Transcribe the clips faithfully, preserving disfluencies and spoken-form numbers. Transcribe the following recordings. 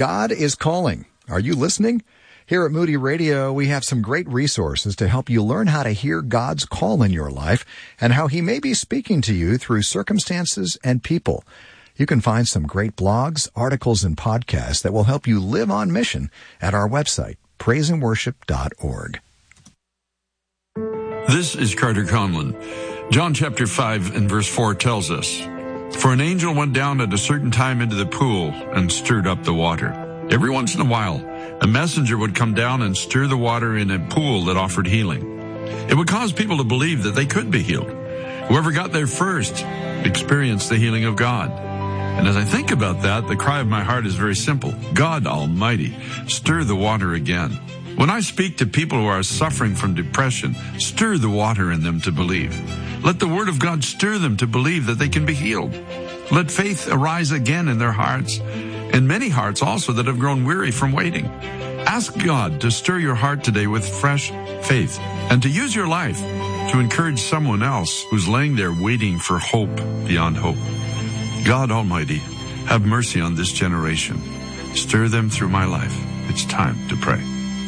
God is calling. Are you listening? Here at Moody Radio, we have some great resources to help you learn how to hear God's call in your life and how He may be speaking to you through circumstances and people. You can find some great blogs, articles, and podcasts that will help you live on mission at our website, praise and worship dot org. This is Carter Conlon. John chapter five and verse four tells us, "For an angel went down at a certain time into the pool and stirred up the water." Every once in a while, a messenger would come down and stir the water in a pool that offered healing. It would cause people to believe that they could be healed. Whoever got there first experienced the healing of God. And as I think about that, the cry of my heart is very simple. God Almighty, stir the water again. When I speak to people who are suffering from depression, stir the water in them to believe. Let the Word of God stir them to believe that they can be healed. Let faith arise again in their hearts, and many hearts also that have grown weary from waiting. Ask God to stir your heart today with fresh faith and to use your life to encourage someone else who's laying there waiting for hope beyond hope. God Almighty, have mercy on this generation. Stir them through my life. It's time to pray.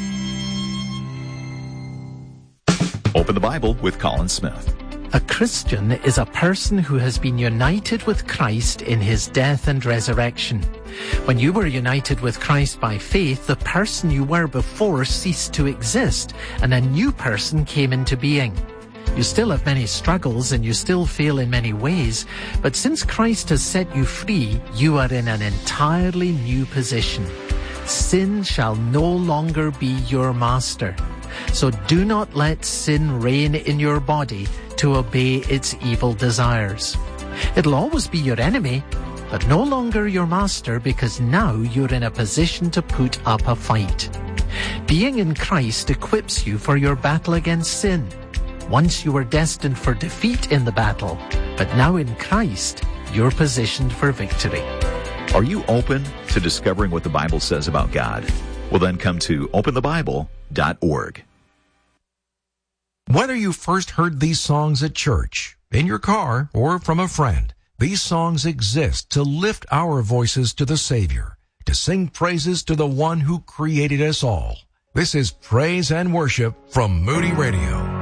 Open the Bible with Colin Smith. A Christian is a person who has been united with Christ in his death and resurrection. When you were united with Christ by faith, the person you were before ceased to exist, and a new person came into being. You still have many struggles and you still fail in many ways, but since Christ has set you free, you are in an entirely new position. Sin shall no longer be your master. So do not let sin reign in your body to obey its evil desires. It'll always be your enemy, but no longer your master, because now you're in a position to put up a fight. Being in Christ equips you for your battle against sin. Once you were destined for defeat in the battle, but now in Christ, you're positioned for victory. Are you open to discovering what the Bible says about God? Well, then come to open the bible dot org. Whether you first heard these songs at church, in your car, or from a friend, these songs exist to lift our voices to the Savior, to sing praises to the one who created us all. This is Praise and Worship from Moody Radio.